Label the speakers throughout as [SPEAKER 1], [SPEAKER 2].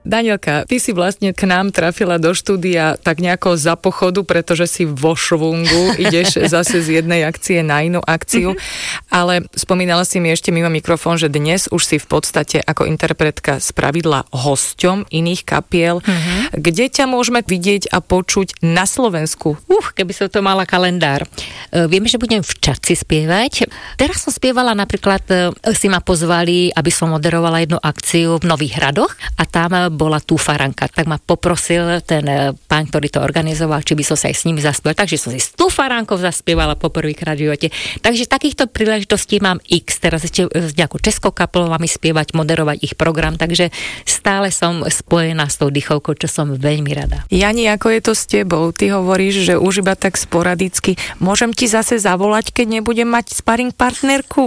[SPEAKER 1] Danielka, ty si vlastne k nám trafila do štúdia tak nejako za pochodu, pretože si vo švungu, ideš zase z jednej akcie na inú akciu, ale spomínala si mi ešte mimo mikrofón, že dnes už si v podstate ako interpretka spravidla hosťom iných kapiel. Kde ťa môžeme vidieť a počuť na Slovensku?
[SPEAKER 2] Keby som to mala kalendár. Vieme, že budem v Čadci spievať. Teraz som spievala napríklad, si ma pozvali, aby som moderovala jednu akciu v Nových Hradoch a tam bola tu Faranka. Tak ma poprosil ten pán, ktorý to organizoval, či by som sa aj s nimi zaspievala. Takže som si s tú Farankou zaspievala poprvýkrát v živote. Takže takýchto príležitostí mám X. Teraz ešte s nejakou českou kapelou mám spievať, moderovať ich program, takže stále som spojená s tou dychovkou, čo som veľmi rada.
[SPEAKER 1] Jani, ako je to s tebou? Ty hovoríš, že už iba tak sporadicky. Môžem ti zase zavolať, keď nebudem mať sparring partnerku?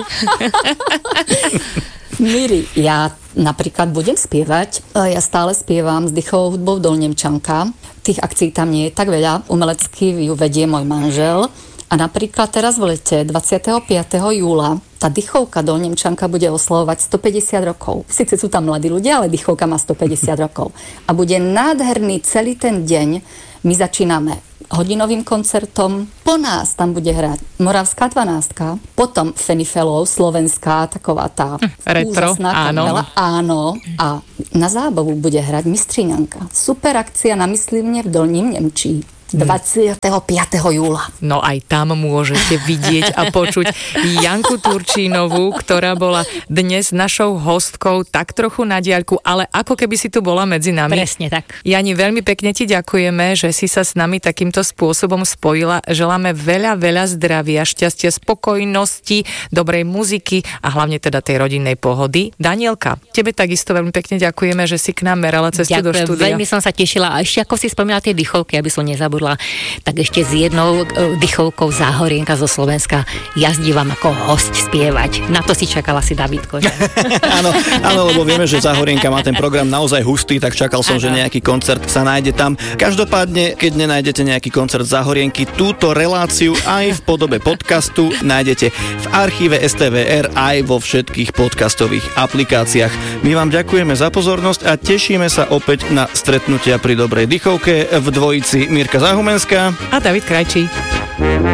[SPEAKER 3] Miri, ja napríklad budem spievať. Ja stále spievam s dýchovou hudbou Dolnemčanka. Tých akcií tam nie je tak veľa. Umelecky ju vedie môj manžel. A napríklad teraz v lete 25. júla tá dýchovka Dolnemčanka bude oslavovať 150 rokov. Sice sú tam mladí ľudia, ale dýchovka má 150 rokov. A bude nádherný celý ten deň. My začíname hodinovým koncertom. Po nás tam bude hrať Moravská 12, potom Fenifelov, slovenská, taková tá
[SPEAKER 1] retro,
[SPEAKER 3] úžasná kapela. Áno. A na zábavu bude hrať Mistříňanka. Super akcia na Myslivne v Dolním Nemčí. 25. júla.
[SPEAKER 1] No aj tam môžete vidieť a počuť Janku Turčínovú, ktorá bola dnes našou hostkou tak trochu na diaľku, ale ako keby si tu bola medzi nami.
[SPEAKER 2] Presne tak.
[SPEAKER 1] Jani, veľmi pekne ti ďakujeme, že si sa s nami takýmto spôsobom spojila. Želáme veľa, veľa zdravia, šťastia, spokojnosti, dobrej muziky a hlavne teda tej rodinnej pohody. Danielka, tebe takisto veľmi pekne ďakujeme, že si k nám merala cestu do štúdia.
[SPEAKER 2] Veľmi som sa tešila a ešte ako si spomínala tie dychovky, aby som nezabudla, tak ešte s jednou dychovkou Záhorienka zo Slovenska jazdívam ako hosť spievať. Na to si čakala si Davidko, že?
[SPEAKER 4] áno, lebo vieme, že Záhorienka má ten program naozaj hustý, tak čakal som, že nejaký koncert sa nájde tam. Každopádne, keď nenájdete nejaký koncert Záhorienky, túto reláciu aj v podobe podcastu nájdete v archíve STVR aj vo všetkých podcastových aplikáciách. My vám ďakujeme za pozornosť a tešíme sa opäť na stretnutia pri dobrej dychovke v dvojici Mirka Záhumenská
[SPEAKER 1] a David Krajčí.